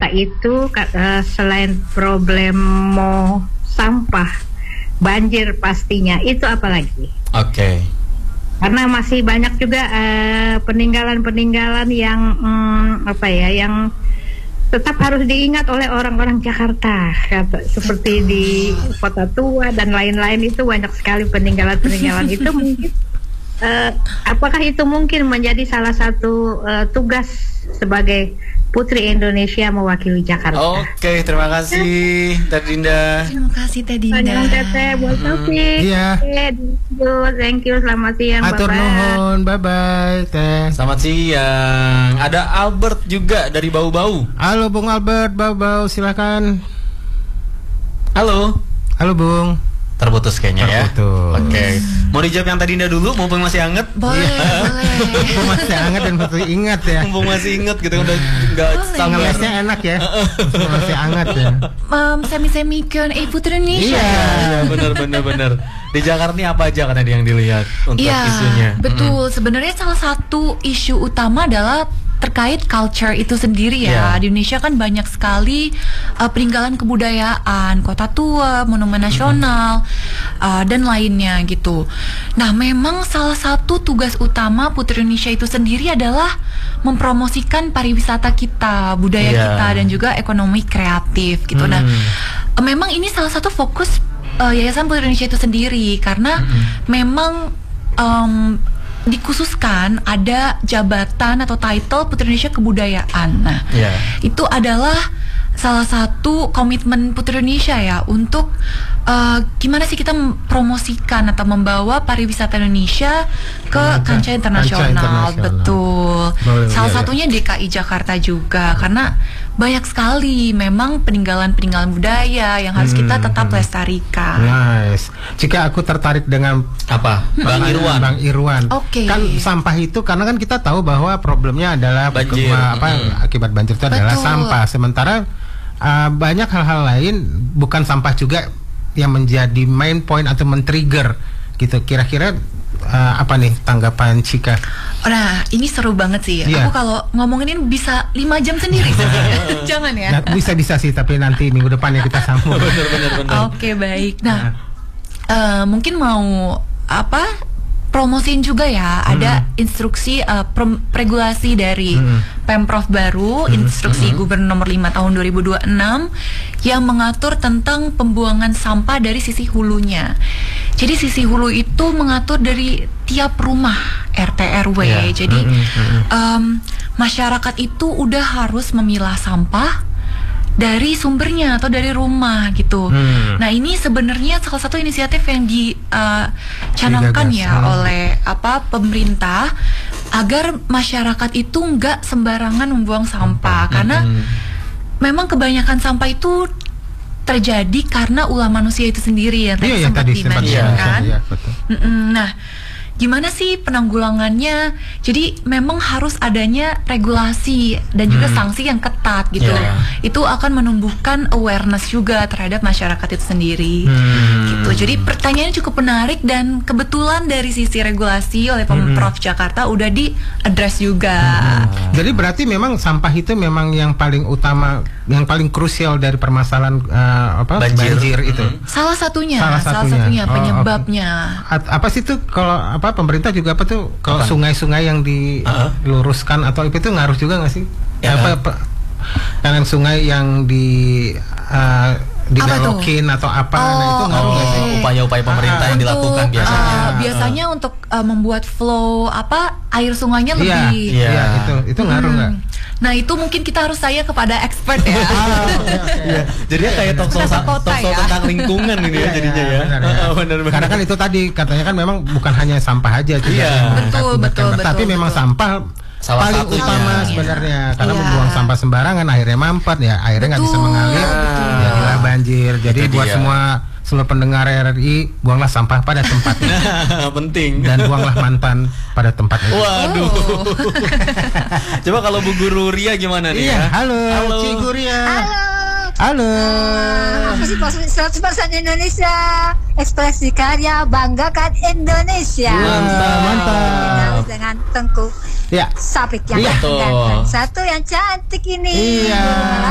Jakarta itu selain problem sampah, banjir pastinya, itu apa lagi? Oke. Karena masih banyak juga peninggalan-peninggalan yang yang tetap harus diingat oleh orang-orang Jakarta, seperti di Kota Tua dan lain-lain. Itu banyak sekali peninggalan-peninggalan itu. Mungkin apakah itu mungkin menjadi salah satu tugas sebagai Putri Indonesia mewakili Jakarta? Oke, terima kasih Teh Dinda. Terima kasih Teh Dinda. Panjang Teteh buat Taufik. Iya. Thank you, selamat siang. Atur nuhun, bye-bye Teh. Selamat siang. Ada Albert juga dari Bau-Bau. Halo Bung Albert, Bau-Bau, silakan. Halo. Halo Bung. Terputus kayaknya ya. Terputus. Oke. Mau dijawab yang Teh Dinda dulu, mumpung masih hangat? Boleh, boleh. Mumpung masih hangat dan masih ingat ya. Mumpung masih ingat gitu, udah nggak sampai. Ngelesnya enak ya. Masih hangat ya. Semi-semi Q&A Putri Indonesia. Iya, benar. Di Jakarta ini apa aja kan yang dilihat untuk isunya? Betul. Sebenarnya salah satu isu utama adalah terkait culture itu sendiri ya. Di Indonesia kan banyak sekali peninggalan kebudayaan, Kota Tua, monumen nasional, dan lainnya gitu. Nah, memang salah satu tugas utama Putri Indonesia itu sendiri adalah mempromosikan pariwisata kita, budaya kita, dan juga ekonomi kreatif gitu. Nah, memang ini salah satu fokus Yayasan Putri Indonesia itu sendiri, karena memang dikhususkan ada jabatan atau title Putri Indonesia Kebudayaan. Nah, itu adalah salah satu komitmen Putri Indonesia ya untuk gimana sih kita mempromosikan atau membawa pariwisata Indonesia ke kancah internasional. Betul. Salah satunya DKI Jakarta juga, karena banyak sekali memang peninggalan-peninggalan budaya yang harus kita tetap lestarikan. Nice. Jika aku tertarik dengan apa? Bang Irwan. Bang Irwan. Oke. Kan sampah itu, karena kan kita tahu bahwa problemnya adalah banjir. Akibat banjir itu adalah sampah. Sementara banyak hal-hal lain bukan sampah juga yang menjadi main point atau men-trigger gitu. Kira-kira apa nih tanggapan Cika? Nah, ini seru banget sih. Aku kalau ngomongin ini bisa 5 jam sendiri. Jangan ya. Nah, bisa sih, tapi nanti minggu depan ya kita sambung. Bener. Oke, baik. Nah, mungkin mau promosiin juga ya. Ada instruksi regulasi dari Pemprov baru, instruksi Gubernur nomor 5 tahun 2026 yang mengatur tentang pembuangan sampah dari sisi hulunya. Jadi sisi hulu itu mengatur dari tiap rumah RT RW. Jadi masyarakat itu udah harus memilah sampah dari sumbernya atau dari rumah gitu. Nah, ini sebenarnya salah satu inisiatif yang dicanangkan oleh pemerintah agar masyarakat itu nggak sembarangan membuang sampah, karena memang kebanyakan sampah itu terjadi karena ulah manusia itu sendiri ya, tadi sempat dimentionkan. Nah, gimana sih penanggulangannya? Jadi memang harus adanya regulasi dan juga sanksi yang ketat gitu. Itu akan menumbuhkan awareness juga terhadap masyarakat itu sendiri. Gitu. Jadi pertanyaannya cukup menarik, dan kebetulan dari sisi regulasi oleh Pemprov Jakarta udah di-address juga. Jadi berarti memang sampah itu memang yang paling utama, yang paling krusial dari permasalahan banjir itu. Salah satunya penyebabnya. Apa sih itu kalau pemerintah juga kalau sungai-sungai yang diluruskan atau itu ngaruh juga nggak sih? Karena sungai yang dibelokin atau apa, nah itu ngaruh nggak sih? Upaya-upaya pemerintah yang dilakukan biasanya. Biasanya untuk membuat flow air sungainya lebih. Itu ngaruh nggak? Nah, itu mungkin kita harus tanya kepada expert ya. Jadinya kayak talk show tentang lingkungan ini ya jadinya ya. Benar. Karena kan itu tadi katanya kan memang bukan hanya sampah aja juga. Betul. Tapi memang sampah paling utama sebenarnya, karena membuang sampah sembarangan akhirnya mampet ya, akhirnya nggak bisa mengalir, jadilah banjir. Jadi buat seluruh pendengar RRI, buanglah sampah pada tempatnya. Penting. Dan buanglah mantan pada tempatnya. Waduh. Coba kalau Bu Guru Ria gimana nih? Halo. Cikgu Ria. Halo. Aku sih 100% Indonesia. Ekspresi karya, banggakan Indonesia. Mantap. Dengan Tengku Sapik yang ganteng. Satu yang cantik ini.